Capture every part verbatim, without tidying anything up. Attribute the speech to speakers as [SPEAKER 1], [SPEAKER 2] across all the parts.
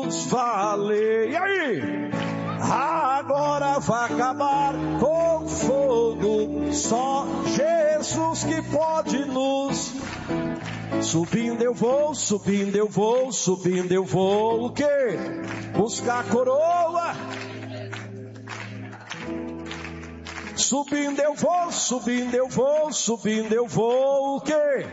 [SPEAKER 1] nos valer. E aí? Agora vai acabar com fogo, só Jesus que pode nos. Subindo eu vou, subindo eu vou, subindo eu vou, o quê? Buscar a coroa. Subindo eu vou, subindo eu vou, subindo eu vou, o quê?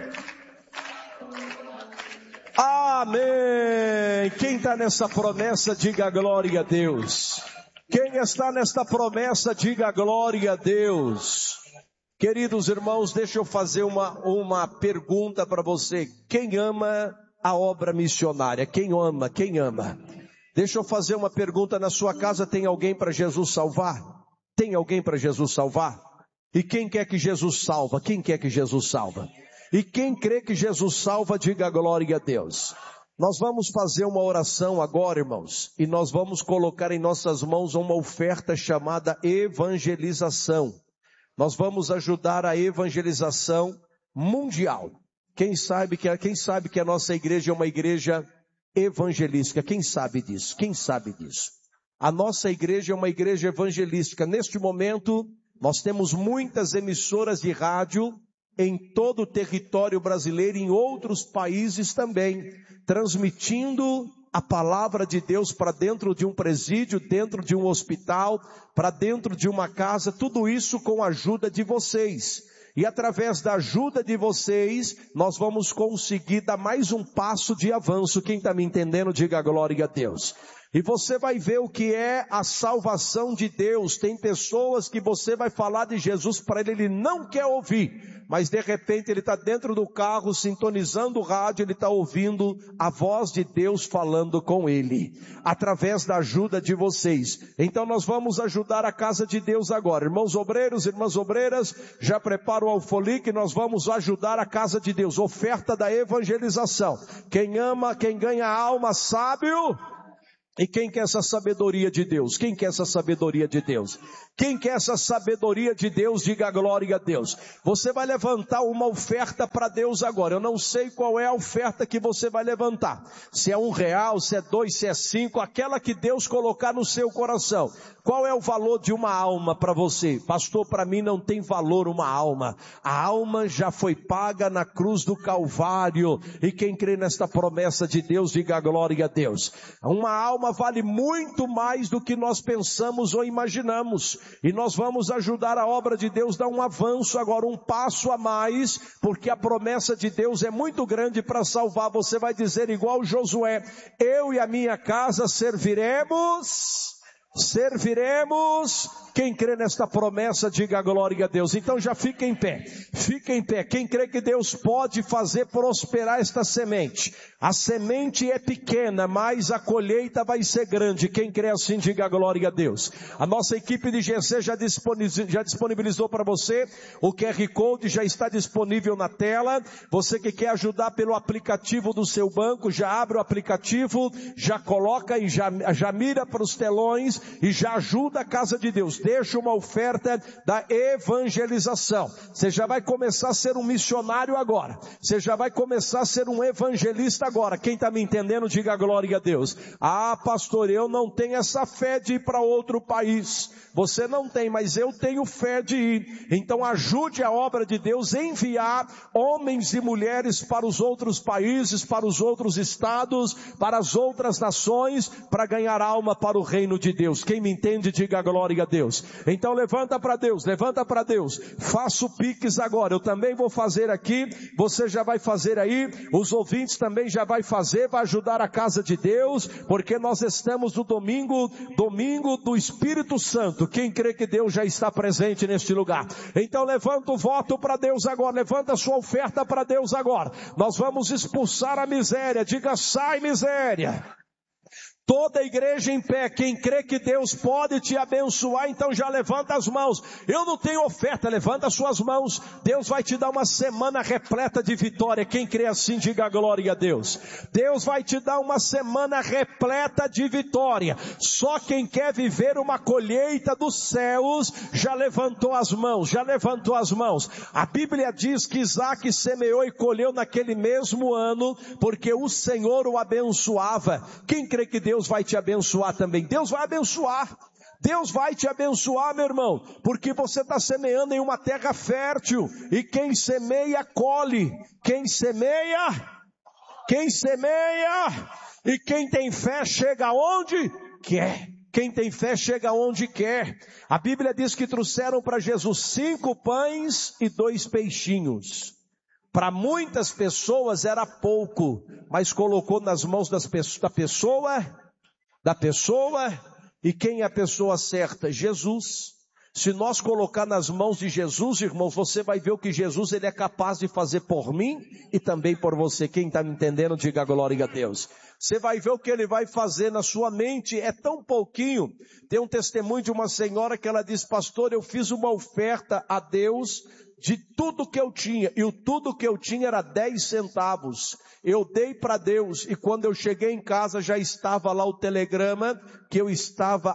[SPEAKER 1] Amém. Quem está nessa promessa, diga glória a Deus. Quem está nesta promessa, diga glória a Deus. Queridos irmãos, deixa eu fazer uma, uma pergunta para você. Quem ama a obra missionária? Quem ama? Quem ama? Deixa eu fazer uma pergunta. Na sua casa tem alguém para Jesus salvar? Tem alguém para Jesus salvar? E quem quer que Jesus salva? Quem quer que Jesus salva? E quem crê que Jesus salva, diga glória a Deus. Nós vamos fazer uma oração agora, irmãos, e nós vamos colocar em nossas mãos uma oferta chamada evangelização. Nós vamos ajudar a evangelização mundial. Quem sabe que, quem sabe que a nossa igreja é uma igreja evangelística? Quem sabe disso? Quem sabe disso? A nossa igreja é uma igreja evangelística. Neste momento, nós temos muitas emissoras de rádio em todo o território brasileiro e em outros países também, transmitindo a palavra de Deus para dentro de um presídio, dentro de um hospital, para dentro de uma casa, tudo isso com a ajuda de vocês. E através da ajuda de vocês, nós vamos conseguir dar mais um passo de avanço. Quem está me entendendo, diga glória a Deus. E você vai ver o que é a salvação de Deus. Tem pessoas que você vai falar de Jesus para ele, ele não quer ouvir. Mas de repente ele está dentro do carro, sintonizando o rádio, ele está ouvindo a voz de Deus falando com ele. Através da ajuda de vocês. Então nós vamos ajudar a casa de Deus agora. Irmãos obreiros, irmãs obreiras, já prepara o alfolique, nós vamos ajudar a casa de Deus. Oferta da evangelização. Quem ama, quem ganha alma, sábio. E quem quer essa sabedoria de Deus? Quem quer essa sabedoria de Deus? Quem quer essa sabedoria de Deus, diga glória a Deus. Você vai levantar uma oferta para Deus agora. Eu não sei qual é a oferta que você vai levantar. Se é um real, se é dois, se é cinco, aquela que Deus colocar no seu coração. Qual é o valor de uma alma para você? Pastor, para mim não tem valor uma alma. A alma já foi paga na cruz do Calvário. E quem crê nesta promessa de Deus, diga glória a Deus. Uma alma vale muito mais do que nós pensamos ou imaginamos. E nós vamos ajudar a obra de Deus a dar um avanço agora, um passo a mais, porque a promessa de Deus é muito grande para salvar. Você vai dizer igual Josué: eu e a minha casa serviremos... Serviremos. Quem crê nesta promessa, diga glória a Deus. Então já fica em pé, fica em pé. Quem crê que Deus pode fazer prosperar esta semente? A semente é pequena, mas a colheita vai ser grande. Quem crê assim, diga glória a Deus. A nossa equipe de G C já disponibilizou, já disponibilizou para você. O Q R Code já está disponível na tela. Você que quer ajudar pelo aplicativo do seu banco, já abre o aplicativo, já coloca e já, já mira para os telões e já ajuda a casa de Deus. Deixa uma oferta da evangelização. Você já vai começar a ser um missionário agora. Você já vai começar a ser um evangelista agora. Quem está me entendendo, diga glória a Deus. Ah, pastor, eu não tenho essa fé de ir para outro país. Você não tem, mas eu tenho fé de ir. Então ajude a obra de Deus, enviar homens e mulheres para os outros países, para os outros estados, para as outras nações, para ganhar alma para o reino de Deus. Quem me entende, diga glória a Deus. Então levanta para Deus, levanta para Deus. Faça o Pix agora. Eu também vou fazer aqui, você já vai fazer aí, os ouvintes também já vai fazer, vai ajudar a casa de Deus, porque nós estamos no domingo, domingo do Espírito Santo. Quem crê que Deus já está presente neste lugar? Então levanta o voto para Deus agora, levanta a sua oferta para Deus agora. Nós vamos expulsar a miséria, diga sai miséria. Toda a igreja em pé, quem crê que Deus pode te abençoar, então já levanta as mãos. Eu não tenho oferta, levanta as suas mãos. Deus vai te dar uma semana repleta de vitória. Quem crê assim, diga glória a Deus. Deus vai te dar uma semana repleta de vitória. Só quem quer viver uma colheita dos céus, já levantou as mãos, já levantou as mãos. A Bíblia diz que Isaac semeou e colheu naquele mesmo ano, porque o Senhor o abençoava. Quem crê que Deus Deus vai te abençoar também. Deus vai abençoar. Deus vai te abençoar, meu irmão, porque você está semeando em uma terra fértil, e quem semeia, colhe. Quem semeia, quem semeia, e quem tem fé chega aonde quer. Quem tem fé chega aonde quer. A Bíblia diz que trouxeram para Jesus cinco pães e dois peixinhos. Para muitas pessoas era pouco, mas colocou nas mãos das, da pessoa, da pessoa, e quem é a pessoa certa? Jesus. Se nós colocar nas mãos de Jesus, irmãos, você vai ver o que Jesus ele é capaz de fazer por mim e também por você. Quem está me entendendo, diga glória a Deus. Você vai ver o que ele vai fazer na sua mente, é tão pouquinho. Tem um testemunho de uma senhora que ela diz: pastor, eu fiz uma oferta a Deus de tudo que eu tinha, e o tudo que eu tinha era dez centavos. Eu dei para Deus, e quando eu cheguei em casa já estava lá o telegrama que eu estava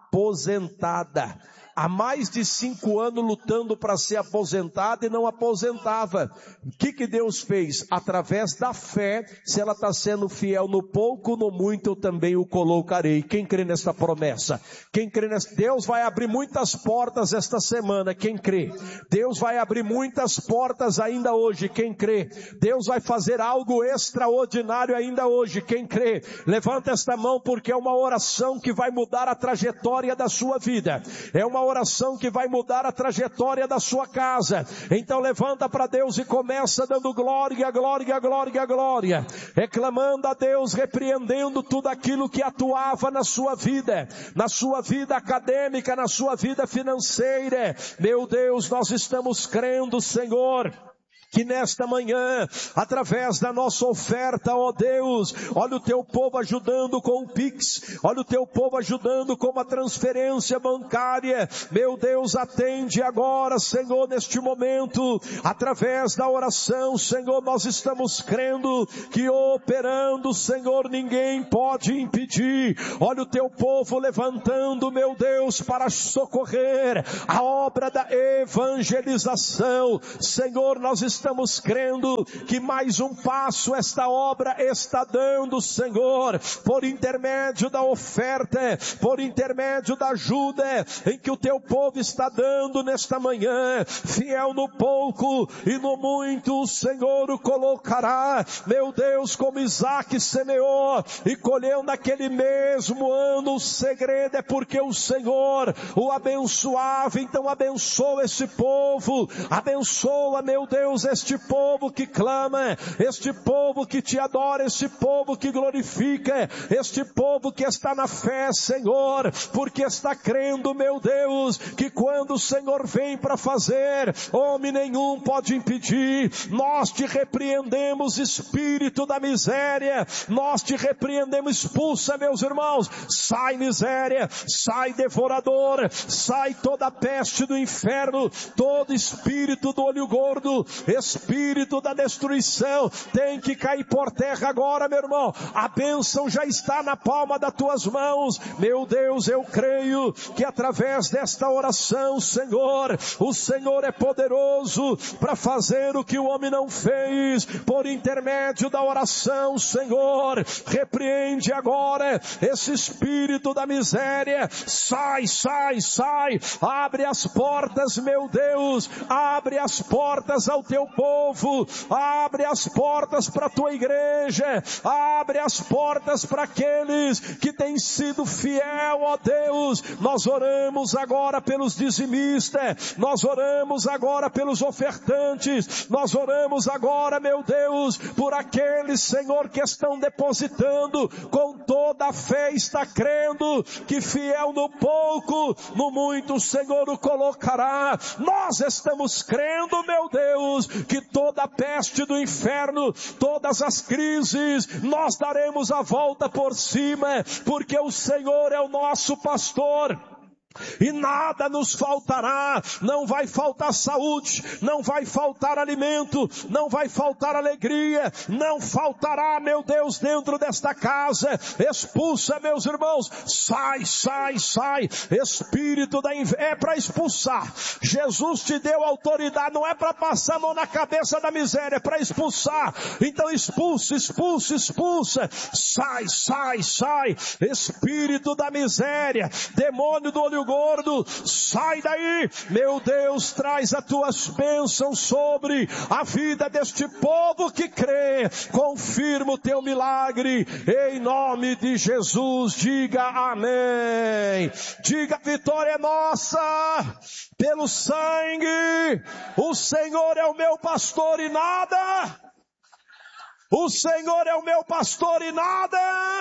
[SPEAKER 1] aposentada. Há mais de cinco anos lutando para ser aposentada e não aposentava. O que que Deus fez? Através da fé, se ela está sendo fiel no pouco, no muito eu também o colocarei. Quem crê nessa promessa? Quem crê nessa? Deus vai abrir muitas portas esta semana. Quem crê? Deus vai abrir muitas portas ainda hoje. Quem crê? Deus vai fazer algo extraordinário ainda hoje. Quem crê? Levanta esta mão, porque é uma oração que vai mudar a trajetória da sua vida. É uma oração que vai mudar a trajetória da sua casa. Então levanta para Deus e começa dando glória, glória, glória, glória, reclamando a Deus, repreendendo tudo aquilo que atuava na sua vida, na sua vida acadêmica, na sua vida financeira. Meu Deus, nós estamos crendo, Senhor, que nesta manhã, através da nossa oferta, ó Deus, olha o teu povo ajudando com o Pix, olha o teu povo ajudando com a transferência bancária. Meu Deus, atende agora, Senhor, neste momento, através da oração, Senhor, nós estamos crendo que operando, Senhor, ninguém pode impedir. Olha o teu povo levantando, meu Deus, para socorrer a obra da evangelização. Senhor, nós estamos Estamos crendo que mais um passo esta obra está dando, Senhor, por intermédio da oferta, por intermédio da ajuda em que o teu povo está dando nesta manhã. Fiel no pouco e no muito, o Senhor o colocará. Meu Deus, como Isaac semeou e colheu naquele mesmo ano, o segredo é porque o Senhor o abençoava. Então abençoa esse povo, abençoa, meu Deus, este povo que clama, este povo que te adora, este povo que glorifica, este povo que está na fé, Senhor, porque está crendo, meu Deus, que quando o Senhor vem para fazer, homem nenhum pode impedir. Nós te repreendemos, espírito da miséria, nós te repreendemos, expulsa, meus irmãos, sai miséria, sai devorador, sai toda a peste do inferno, todo espírito do olho gordo, espírito da destruição, tem que cair por terra agora, meu irmão. A bênção já está na palma das tuas mãos. Meu Deus, eu creio que através desta oração, Senhor, o Senhor é poderoso para fazer o que o homem não fez. Por intermédio da oração, Senhor, repreende agora esse espírito da miséria. Sai, sai, sai. Abre as portas, meu Deus, abre as portas ao teu povo, abre as portas para a tua igreja, abre as portas para aqueles que têm sido fiel, ó Deus. Nós oramos agora pelos dizimistas, nós oramos agora pelos ofertantes, nós oramos agora, meu Deus, por aqueles, Senhor, que estão depositando com toda a fé, está crendo que fiel no pouco, no muito o Senhor o colocará. Nós estamos crendo, meu Deus, que toda a peste do inferno, todas as crises, nós daremos a volta por cima, porque o Senhor é o nosso pastor. e nada nos faltará. Não vai faltar saúde, não vai faltar alimento, não vai faltar alegria, não faltará, meu Deus, dentro desta casa. Expulsa, meus irmãos, sai, sai, sai, espírito da inveja, é para expulsar. Jesus te deu autoridade, não é para passar a mão na cabeça da miséria, é para expulsar. Então expulsa, expulsa, expulsa, sai, sai, sai, espírito da miséria, demônio do olho gordo, sai daí. Meu Deus, traz as tuas bênçãos sobre a vida deste povo que crê. Confirma o teu milagre em nome de Jesus. Diga amém. Diga: vitória é nossa pelo sangue. O Senhor é o meu pastor e nada. O Senhor é o meu pastor e nada.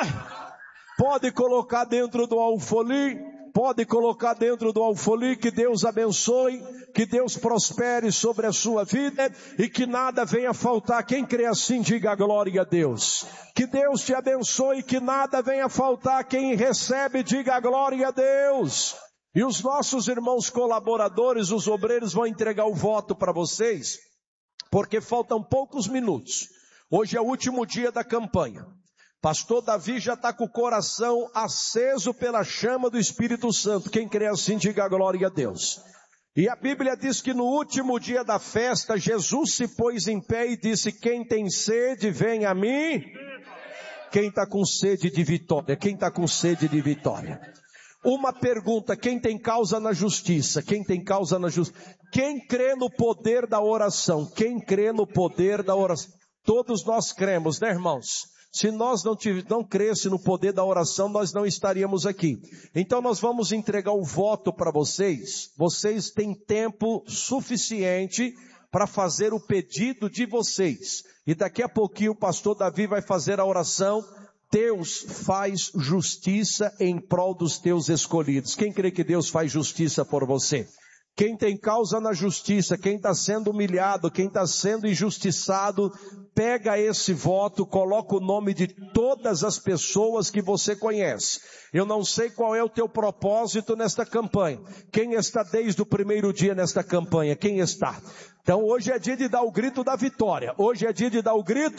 [SPEAKER 1] Pode colocar dentro do alfolim. Pode colocar dentro do alfolim. Que Deus abençoe, que Deus prospere sobre a sua vida e que nada venha faltar. Quem crê assim, diga glória a Deus. Que Deus te abençoe, que nada venha faltar. Quem recebe, diga glória a Deus. E os nossos irmãos colaboradores, os obreiros, vão entregar o voto para vocês, porque faltam poucos minutos. Hoje é o último dia da campanha. Pastor Davi já está com o coração aceso pela chama do Espírito Santo. Quem crê assim, diga glória a Deus. E a Bíblia diz que no último dia da festa, Jesus se pôs em pé e disse: quem tem sede, vem a mim. Quem está com sede de vitória? Quem está com sede de vitória? Uma pergunta: quem tem causa na justiça? Quem tem causa na justiça? Quem crê no poder da oração? Quem crê no poder da oração? Todos nós cremos, né, irmãos? Se nós não, não cresse no poder da oração, nós não estaríamos aqui. Então nós vamos entregar o voto para vocês. Vocês têm tempo suficiente para fazer o pedido de vocês. E daqui a pouquinho o pastor Davi vai fazer a oração. Deus faz justiça em prol dos teus escolhidos. Quem crê que Deus faz justiça por você? Quem tem causa na justiça, quem está sendo humilhado, quem está sendo injustiçado, pega esse voto, coloca o nome de todas as pessoas que você conhece. Eu não sei qual é o teu propósito nesta campanha. Quem está desde o primeiro dia nesta campanha? Quem está? Então hoje é dia de dar o grito da vitória. Hoje é dia de dar o grito.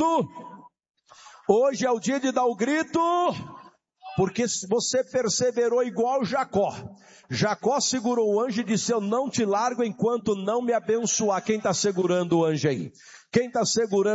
[SPEAKER 1] Hoje é o dia de dar o grito. Porque você perseverou igual Jacó. Jacó segurou o anjo e disse: eu não te largo enquanto não me abençoar. Quem está segurando o anjo aí? Quem está segurando?